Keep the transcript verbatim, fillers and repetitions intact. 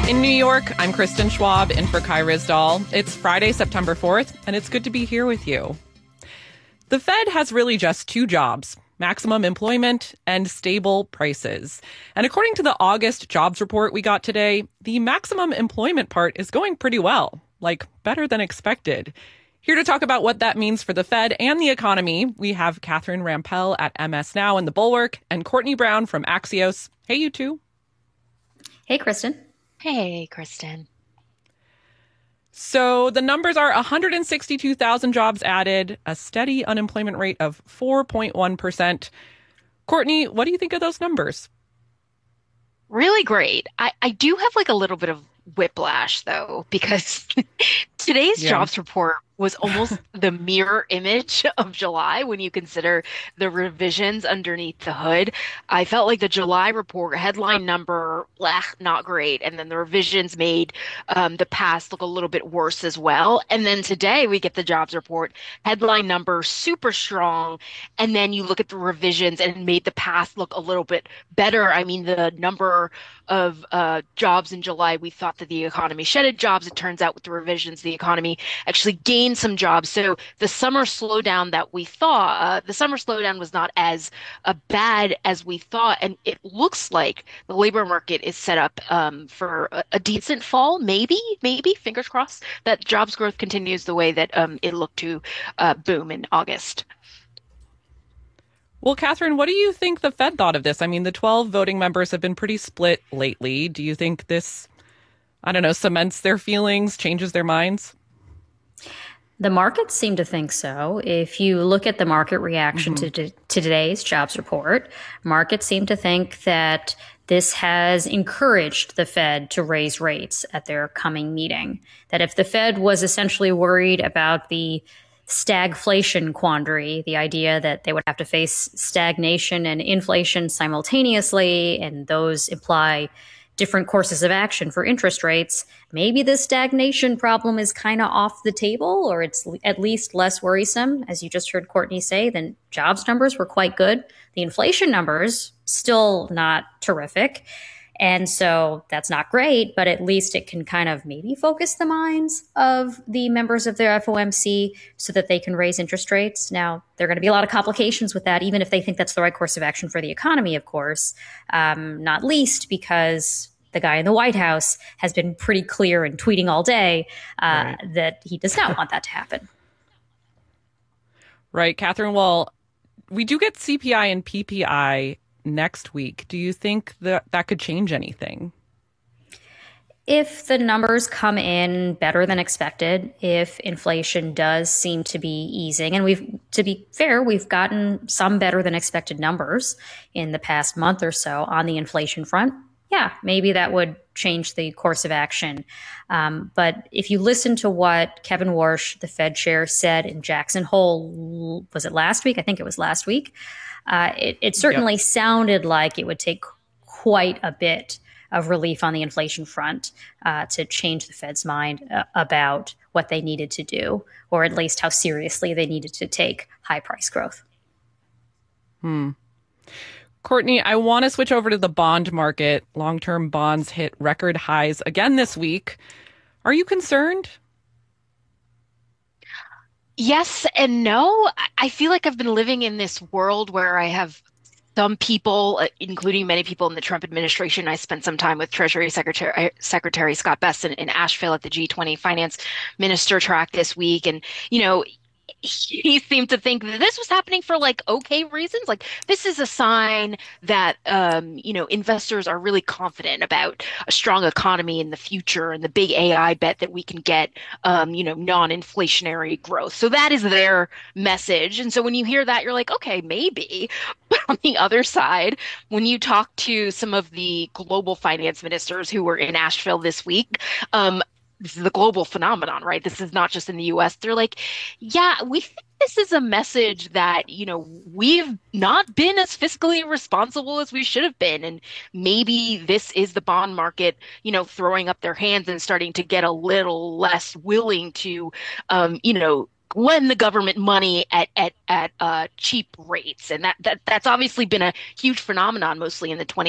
In New York, I'm Kristen Schwab in for Kai Rizdal. It's Friday, September fourth, and it's good to be here with you. The Fed has really just two jobs: maximum employment and stable prices. And according to the August jobs report we got today, the maximum employment part is going pretty well, like better than expected. Here to talk about what that means for the Fed and the economy, we have Catherine Rampell at M S Now and The Bulwark and Courtney Brown from Axios. Hey, you two. Hey, Kristen. Hey, Kristen. So the numbers are one hundred sixty-two thousand jobs added, a steady unemployment rate of four point one percent. Courtney, what do you think of those numbers? Really great. I, I do have like a little bit of whiplash, though, because today's Yeah. jobs report was almost the mirror image of July when you consider the revisions underneath the hood. I felt like the July report headline number, blah, not great. And then the revisions made um, the past look a little bit worse as well. And then today we get the jobs report headline number super strong. And then you look at the revisions and it made the past look a little bit better. I mean, the number of uh, jobs in July, we thought that the economy shedded jobs. It turns out with the revisions, the economy actually gained some jobs. So the summer slowdown that we thought, uh, the summer slowdown was not as uh, bad as we thought. And it looks like the labor market is set up um, for a, a decent fall, maybe, maybe, fingers crossed, that jobs growth continues the way that um, it looked to uh, boom in August. Well, Catherine, what do you think the Fed thought of this? I mean, the twelve voting members have been pretty split lately. Do you think this, I don't know, cements their feelings, changes their minds? The markets seem to think so. If you look at the market reaction Mm-hmm. to, to today's jobs report, markets seem to think that this has encouraged the Fed to raise rates at their coming meeting. That if the Fed was essentially worried about the stagflation quandary, the idea that they would have to face stagnation and inflation simultaneously, and those imply different courses of action for interest rates, maybe the stagnation problem is kind of off the table, or it's at least less worrisome. As you just heard Courtney say, the jobs numbers were quite good. The inflation numbers, still not terrific. And so that's not great, but at least it can kind of maybe focus the minds of the members of the F O M C so that they can raise interest rates. Now, there are going to be a lot of complications with that, even if they think that's the right course of action for the economy, of course, um, not least because the guy in the White House has been pretty clear and tweeting all day uh, Right. that he does not want that to happen. Right, Catherine. Well, we do get C P I and P P I next week. Do you think that that could change anything? If the numbers come in better than expected, if inflation does seem to be easing, and we've, to be fair, we've gotten some better than expected numbers in the past month or so on the inflation front, yeah, maybe that would change the course of action. Um, but if you listen to what Kevin Warsh, the Fed chair, said in Jackson Hole, was it last week? I think it was last week. Uh, it, it certainly Yep. sounded like it would take quite a bit of relief on the inflation front uh, to change the Fed's mind uh, about what they needed to do, or at least how seriously they needed to take high price growth. Hmm. Courtney, I want to switch over to the bond market. Long-term bonds hit record highs again this week. Are you concerned? Yes and no. I I feel like I've been living in this world where I have some people, uh, including many people in the Trump administration. I spent some time with Treasury Secretary Secretary Scott Bessent in Asheville at the G twenty finance minister track this week. And, you know, he seemed to think that this was happening for like okay reasons. Like this is a sign that um, you know, investors are really confident about a strong economy in the future and the big A I bet that we can get um, you know, non-inflationary growth. So that is their message. And so when you hear that, you're like, okay, maybe. But on the other side, when you talk to some of the global finance ministers who were in Asheville this week, um, this is a global phenomenon, right? This is not just in the U S. They're like, yeah, we think this is a message that, you know, we've not been as fiscally responsible as we should have been. And maybe this is the bond market, you know, throwing up their hands and starting to get a little less willing to, um, you know, lend the government money at at at uh, cheap rates, and that that that's obviously been a huge phenomenon, mostly in the twenty